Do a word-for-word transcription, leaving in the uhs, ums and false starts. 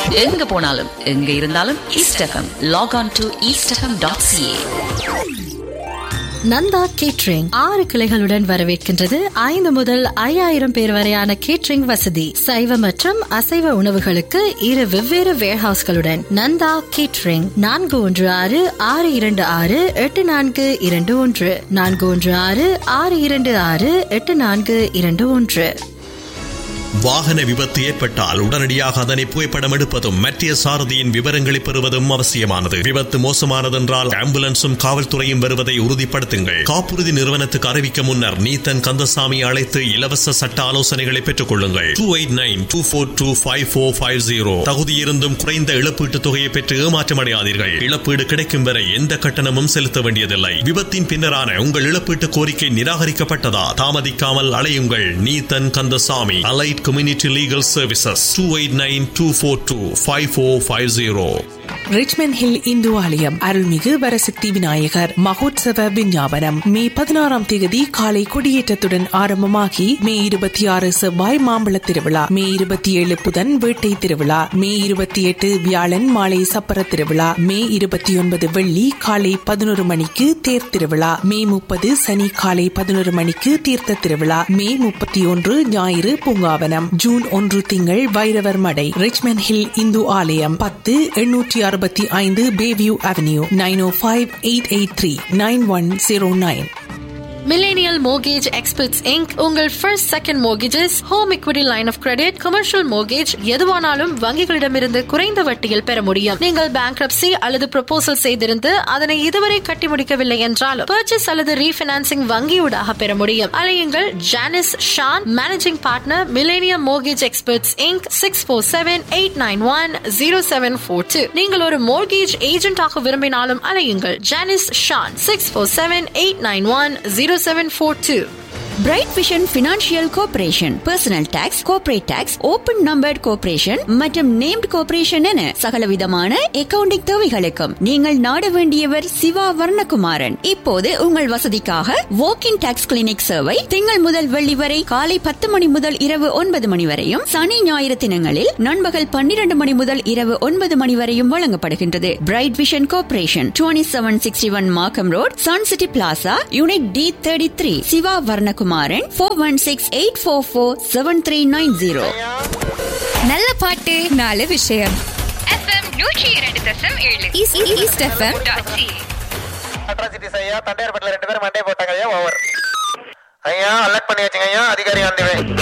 எங்க போனாலும் எங்க இருந்தாலும் east FM. Lock on to east FM dot CA. Nanda catering ஆறு கிளைகளுடன் வரவேற்கின்றது. ஐந்து முதல் ஐயாயிரம் பேர் வரையான கேட்ரிங் வசதி. சைவ மற்றும் அசைவ உணவுகளுக்கு இரு வெவ்வேறு வேர்ஹவுஸ்களுடன் நந்தா கேட்ரிங். நான்கு ஒன்று ஆறு ஆறு இரண்டு ஆறு எட்டு நான்கு இரண்டு ஒன்று நான்கு ஒன்று ஆறு ஆறு இரண்டு ஆறு எட்டு நான்கு இரண்டு ஒன்று. வாகன விபத்து ஏற்பட்டால் உடனடியாக அதனை புகைப்படம் எடுப்பதும் மற்ற சாரதியின் விவரங்களை பெறுவதும் அவசியமானது. விபத்து மோசமானதென்றால் ஆம்புலன்ஸும் காவல்துறையும் வருவதை உறுதிப்படுத்துங்கள். காப்புறுதி நிறுவனத்துக்கு அறிவிக்க முன்னர் நீத்தன் கந்தசாமி அழைத்து இலவச சட்ட ஆலோசனைகளை பெற்றுக் கொள்ளுங்கள். Two eight nine two four two five four five zero. தகுதியிருந்தும் குறைந்த இழப்பீட்டு தொகையை பெற்று ஏமாற்றமடையாதீர்கள். இழப்பீடு கிடைக்கும் வரை எந்த கட்டணமும் செலுத்த வேண்டியதில்லை. விபத்தின் பின்னரான உங்கள் இழப்பீட்டு கோரிக்கை நிராகரிக்கப்பட்டதா? தாமதிக்காமல் அலையுங்கள். Neethan Kandasamy, allied Community Legal Services, two eight nine two four two five four five zero. Richmond hill Hindu ஆலயம் அருள்மிகு வரசக்தி விநாயகர் மகோத்சவ விஞ்ஞாபனம் மே பதினாறாம் தேதி காலை கொடியேற்றத்துடன் ஆரம்பமாகி மே இருபத்தி ஆறு செவ்வாய் மாம்பழ திருவிழா, மே இருபத்தி ஏழு புதன் வேட்டை திருவிழா, மே இருபத்தி எட்டு வியாழன் மாலை சப்பர திருவிழா, மே இருபத்தி ஒன்பது வெள்ளி காலை பதினோரு மணிக்கு தேர் திருவிழா, மே முப்பது சனி காலை பதினோரு மணிக்கு தீர்த்த திருவிழா, மே முப்பத்தி ஒன்று ஞாயிறு பூங்காவனம், ஜூன் ஒன்று திங்கள் வைரவர் மடை. ரிச்மண்ட் ஹில் இந்து ஆலயம் பத்து எண்ணூற்றி அறுபத்தி ஐந்து பேவியூ அவென்யூ, நைன் ஓ five eight eight three nine one zero nine. Millennial Mortgage Experts Incorporated உங்கள் first second mortgages, home equity line of credit, commercial mortgage எதுவானாலும் வங்கிகளிடமிருந்து குறைந்த வட்டியில் பெற முடியும். நீங்கள் bankruptcy அல்லது proposal செய்திருந்து அதனை இதுவரை கட்டி முடிக்கவில்லை என்றாலும் purchase அல்லது refinancing வங்கியூடாக பெற முடியும். அலையுங்கள் Janice Shawn, managing partner, Millennium Mortgage Experts Incorporated, six four seven eight nine one zero seven four two. நீங்கள் ஒரு mortgage agent ஆக விரும்பினாலும் அலையுங்கள் Janice Shawn, six four seven eight nine one zero seven four two. Bright vision financial corporation, personal tax, corporate tax, open numbered corporation மற்றும் named corporation என சகலவிதமான accounting தேவைகளுக்கும் நீங்கள் நாட வேண்டியவர் சிவா வர்ணகுமாரன். இப்போது உங்கள் வசதிக்காக வாக்கின் டாக்ஸ் கிளினிக் சேவை திங்கள் முதல் வெள்ளி வரை காலை பத்து மணி முதல் இரவு ஒன்பது மணி வரையும், சனி ஞாயிறு தினங்களில் நண்பகல் பன்னிரண்டு மணி முதல் இரவு ஒன்பது மணி வரையும் வழங்கப்படுகின்றது. Bright vision corporation, twenty seven sixty one மார்க்கம் road, Sun city plaza, unit D thirty three. Siva Varnakumaran, four one six eight four four seven three nine zero. நல்ல பாட்டு நாலு விஷயம். எஃப்எம் நூற்றி இரண்டு தசம் ஏழு east FM dot C. Atrocities ஐயா, தண்டையார்பட்டில் ரெண்டு பேரும் மண்டே போட்டாங்க ஐயா. ஓவர் ஐயா, அலர்ட் பண்ணி வச்சுங்க ஐயா, அதிகாரி வந்து